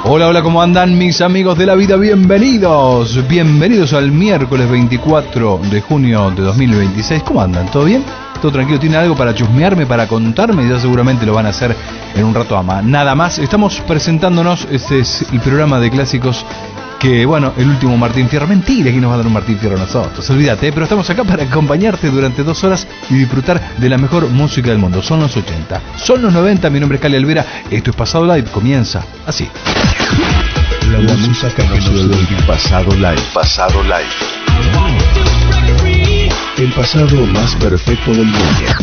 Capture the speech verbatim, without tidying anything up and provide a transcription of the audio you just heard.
Hola, hola, ¿cómo andan mis amigos de la vida? Bienvenidos, bienvenidos al miércoles veinticuatro de junio de dos mil veintiséis. ¿Cómo andan? ¿Todo bien? ¿Todo tranquilo? ¿Tienen algo para chusmearme, para contarme? Ya seguramente lo van a hacer en un rato ama. Nada más, estamos presentándonos, este es el programa de clásicos que, bueno, el último Martín Fierro. Mentira, que nos va a dar un Martín Fierro a nosotros, olvídate, pero estamos acá para acompañarte durante dos horas y disfrutar de la mejor música del mundo. Son los ochenta, son los noventa, mi nombre es Cali Alvera, esto es Pasado Live, comienza así. La, la música que no se olvida. Pasado Live. Pasado Live. El pasado más perfecto del mundo.